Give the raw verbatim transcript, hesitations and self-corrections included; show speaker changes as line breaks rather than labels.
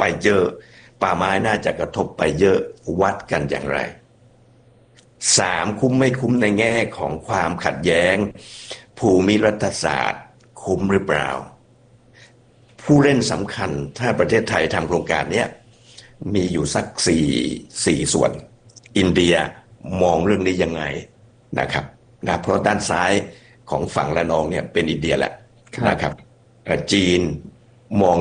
ไปเยอะป่าไม้น่าจะกระทบไปเยอะวัดกันอย่างไรสามคุ้มไม่คุ้มในแง่ของความขัดแย้งภูมิรัฐศาสตร์คุ้มหรือเปล่าผู้เล่นสำคัญถ้าประเทศไทยทำโครงการนี้มีอยู่สักสี่สี่ส่วนอินเดียมองเรื่องนี้ยังไงนะครับนะเพราะด้านซ้ายของฝั่งระนองเนี่ยเป็นอินเดียแหละนะครับจีนมอง